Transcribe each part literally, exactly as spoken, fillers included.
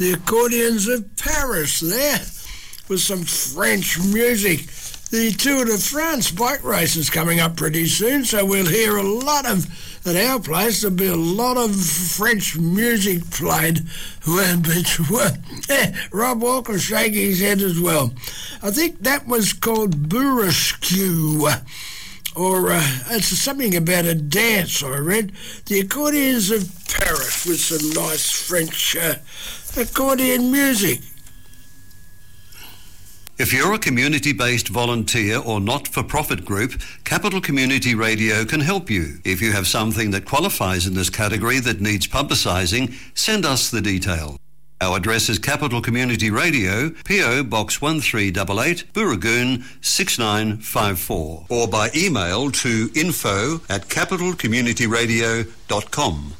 the Accordions of Paris there with some French music. The Tour de France bike race is coming up pretty soon, so we'll hear a lot of, at our place, there'll be a lot of French music played. Rob Walker shaking his head as well. I think that was called Bourrasque, or uh, it's something about a dance, I read. The Accordions of Paris with some nice French uh, accordion music. If you're a community-based volunteer or not-for-profit group, Capital Community Radio can help you. If you have something that qualifies in this category that needs publicising, send us the detail. Our address is Capital Community Radio, P O Box one three eight eight, Booragoon six nine five four, or by email to info at capital community radio dot com.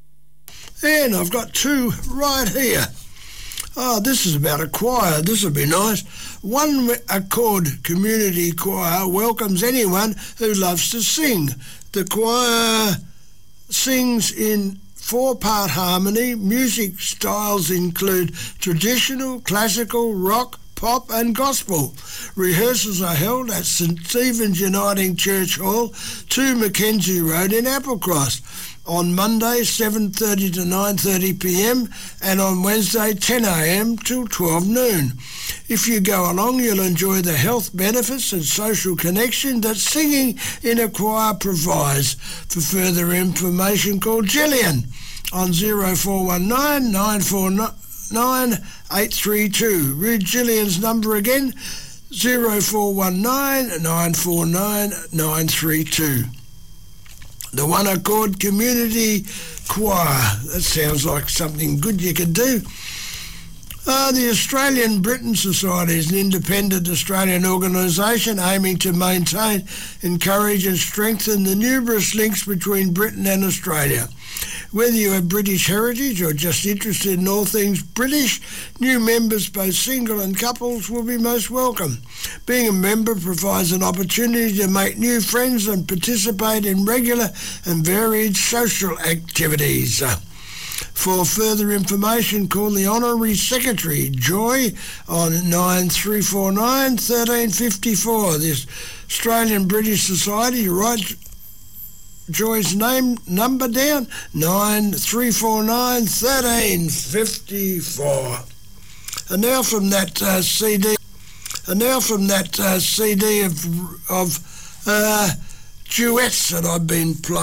And I've got two right here. Oh, this is about a choir. This will be nice. One Accord Community Choir welcomes anyone who loves to sing. The choir sings in four-part harmony. Music styles include traditional, classical, rock, pop and gospel. Rehearsals are held at St Stephen's Uniting Church Hall, two Mackenzie Road in Applecross, on Monday seven thirty to nine thirty p m and on Wednesday ten a m till twelve noon. If you go along, you'll enjoy the health benefits and social connection that singing in a choir provides. For further information, call Gillian on zero four one nine, nine four nine, eight three two. Read Gillian's number again, zero four one nine, nine four nine, nine three two. The One Accord Community Choir. That sounds like something good you could do. Uh, the Australian Britain Society is an independent Australian organisation aiming to maintain, encourage and strengthen the numerous links between Britain and Australia. Whether you have British heritage or just interested in all things British, new members, both single and couples, will be most welcome. Being a member provides an opportunity to make new friends and participate in regular and varied social activities. For further information, call the Honorary Secretary, Joy, on nine three four nine, one three five four. The Australian British Society, write Joy's name number down, nine three four nine, one three five four. And now from that uh, C D, and now from that uh, C D of, of uh, duets that I've been playing.